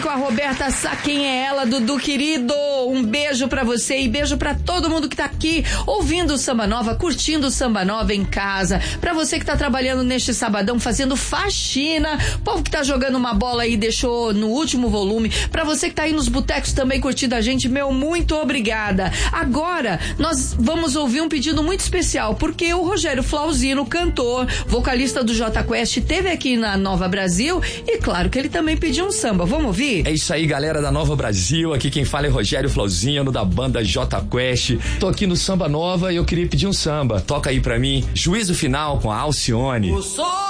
com a Roberta Sá, quem é ela, Dudu querido, um beijo pra você e beijo pra todo mundo que tá aqui ouvindo o Samba Nova, curtindo o Samba Nova em casa, pra você que tá trabalhando neste sabadão, fazendo faxina, povo que tá jogando uma bola aí, deixou no último volume, pra você que tá aí nos botecos também curtindo a gente, meu, muito obrigada. Agora, nós vamos ouvir um pedido muito especial, porque o Rogério Flauzino, cantor, vocalista do Jota Quest, esteve aqui na Nova Brasil e claro que ele também pediu um samba. Vamos ouvir? É isso aí, galera da Nova Brasil. Aqui quem fala é Rogério Flauzino, da banda Jota Quest. Tô aqui no Samba Nova e eu queria pedir um samba. Toca aí pra mim, Juízo Final com a Alcione.